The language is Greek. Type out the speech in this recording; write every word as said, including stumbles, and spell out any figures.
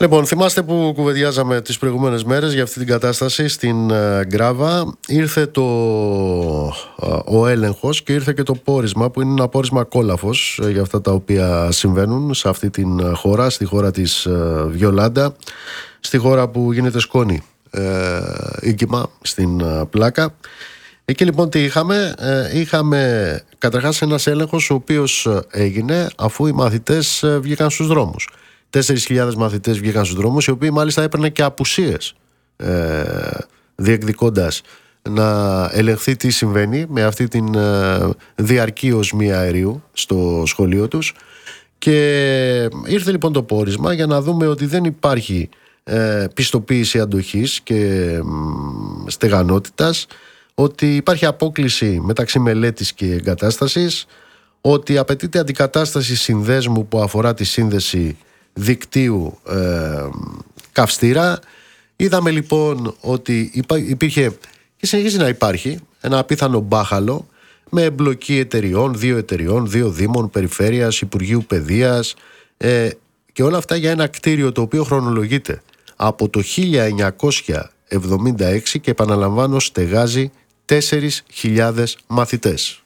Λοιπόν, θυμάστε που κουβεντιάζαμε τις προηγούμενες μέρες για αυτή την κατάσταση στην uh, Γκράβα. Ήρθε το, uh, ο έλεγχος και ήρθε και το πόρισμα, που είναι ένα πόρισμα κόλαφος uh, για αυτά τα οποία συμβαίνουν σε αυτή την uh, χώρα, στη χώρα της uh, Βιολάντα, στη χώρα που γίνεται σκόνη uh, οίκημα στην uh, Πλάκα. Εκεί λοιπόν τι είχαμε, uh, είχαμε καταρχάς ένας έλεγχος ο οποίος uh, έγινε αφού οι μαθητές uh, βγήκαν στους δρόμους. τέσσερις χιλιάδες μαθητές βγήκαν στους δρόμους, οι οποίοι μάλιστα έπαιρναν και απουσίες ε, διεκδικώντας να ελεγχθεί τι συμβαίνει με αυτή την ε, διαρκή οσμή αερίου στο σχολείο τους. Και ήρθε λοιπόν το πόρισμα για να δούμε ότι δεν υπάρχει ε, πιστοποίηση αντοχής και ε, στεγανότητας, ότι υπάρχει απόκλιση μεταξύ μελέτης και εγκατάστασης, ότι απαιτείται αντικατάσταση συνδέσμου που αφορά τη σύνδεση δικτύου ε, καυστήρα. Είδαμε λοιπόν ότι υπήρχε και συνεχίζει να υπάρχει ένα απίθανο μπάχαλο με εμπλοκή εταιριών, δύο εταιριών, δύο δήμων, περιφέρειας, Υπουργείου Παιδείας ε, και όλα αυτά για ένα κτίριο το οποίο χρονολογείται από το χίλια εννιακόσια εβδομήντα έξι και επαναλαμβάνω στεγάζει τέσσερις χιλιάδες μαθητές.